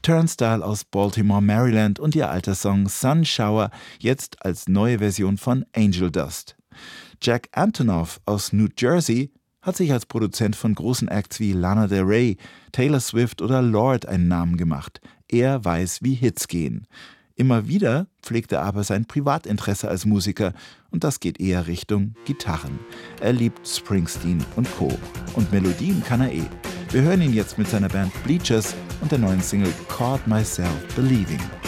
Turnstile aus Baltimore, Maryland und ihr alter Song Sun Shower, jetzt als neue Version von Angel Dust. Jack Antonoff aus New Jersey hat sich als Produzent von großen Acts wie Lana Del Rey, Taylor Swift oder Lorde einen Namen gemacht. Er weiß, wie Hits gehen. Immer wieder pflegt er aber sein Privatinteresse als Musiker und das geht eher Richtung Gitarren. Er liebt Springsteen und Co. Und Melodien kann er eh. Wir hören ihn jetzt mit seiner Band Bleachers und der neuen Single Caught Myself Believing.